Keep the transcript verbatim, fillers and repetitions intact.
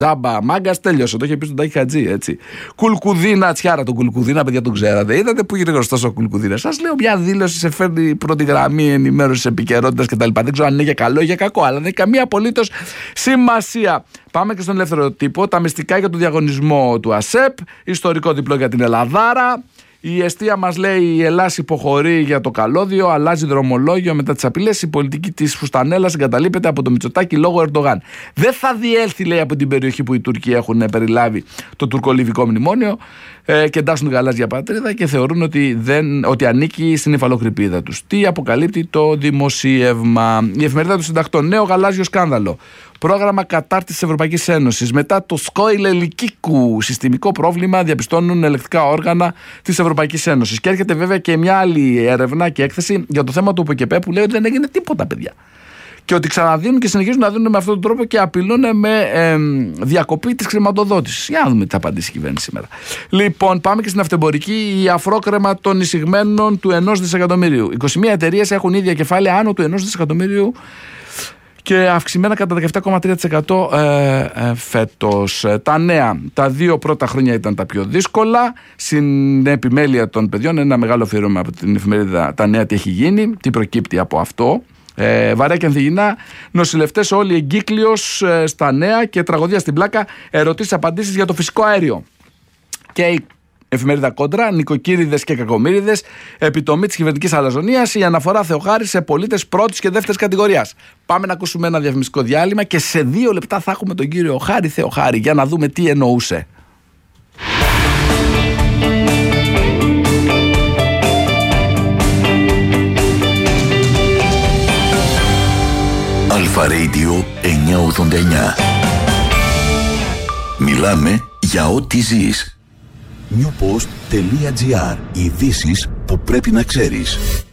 Ζάμπα, μάγκα, τέλειωσε. Το είχε πει στον Τάκη Χατζή, έτσι. Κουλκουδίνα, τσιάρα τον Κουλκουδίνα, παιδιά τον ξέρατε. Είδατε που είναι γνωστό ο Κουλκουδίνα. Σας λέω, μια δήλωση σε φέρνει πρώτη γραμμή ενημέρωση επικαιρότητα κτλ. Δεν ξέρω αν είναι για καλό ή για κακό, αλλά δεν έχει καμία απολύτως σημασία. Πάμε και στον ελεύθερο τύπο. Τα μυστικά για τον διαγωνισμό του ΑΣΕΠ. Ιστορικό διπλό για την Ελλαδάρα. Η εστία μας λέει: η Ελλάς υποχωρεί για το καλώδιο, αλλάζει δρομολόγιο μετά τις απειλές. Η πολιτική της φουστανέλας εγκαταλείπεται από το Μητσοτάκη λόγω Ερντογάν. Δεν θα διέλθει, λέει, από την περιοχή που οι Τούρκοι έχουν περιλάβει το τουρκολιβικό μνημόνιο ε, και εντάσσουν την γαλάζια πατρίδα και θεωρούν ότι, δεν, ότι ανήκει στην υφαλοκρηπίδα τους. Τι αποκαλύπτει το δημοσίευμα. Η εφημερίδα του Συντακτών. Νέο γαλάζιο σκάνδαλο. Πρόγραμμα κατάρτισης της Ευρωπαϊκής Ένωσης. Μετά το σκόιλ ελικίκου. Συστημικό πρόβλημα διαπιστώνουν ελεκτικά όργανα της Ευρωπαϊκής Ένωσης. Και έρχεται βέβαια και μια άλλη έρευνα και έκθεση για το θέμα του ΟΠΕΚΕΠΕ που λέει ότι δεν έγινε τίποτα, παιδιά. Και ότι ξαναδίνουν και συνεχίζουν να δίνουν με αυτόν τον τρόπο και απειλούν με ε, διακοπή της χρηματοδότησης. Για να δούμε τι θα απαντήσει η κυβέρνηση σήμερα. Λοιπόν, πάμε και στην αυτεμπορική. Η αφρόκρεμα των εισηγμένων του ενός δισεκατομμυρίου. είκοσι μία εταιρείες έχουν ίδια κεφάλαια άνω του ενός δισεκατομμυρίου. Και αυξημένα κατά δεκαεπτά κόμμα τρία τοις εκατό ε, ε, φέτος. Τα νέα, τα δύο πρώτα χρόνια ήταν τα πιο δύσκολα. Στην επιμέλεια των παιδιών, ένα μεγάλο αφιέρωμα από την εφημερίδα Τα Νέα, τι έχει γίνει, τι προκύπτει από αυτό. Ε, βαρέα και ανθυγινά, νοσηλευτές όλοι εγκύκλειος ε, στα νέα και τραγωδία στην πλάκα, ερωτήσεις απαντήσεις για το φυσικό αέριο. Και η εφημερίδα Κόντρα, νοικοκύριδες και κακομοίριδες, επιτομή της κυβερνητικής αλαζονίας, η αναφορά Θεοχάρη σε πολίτες πρώτης και δεύτερης κατηγορίας. Πάμε να ακούσουμε ένα διαφημιστικό διάλειμμα και σε δύο λεπτά θα έχουμε τον κύριο Χάρη Θεοχάρη για να δούμε τι εννοούσε. Αλφα Radio εννιακόσια ογδόντα εννιά. Μιλάμε για ό,τι ζεις. newpost.gr. Ειδήσεις που πρέπει να ξέρεις.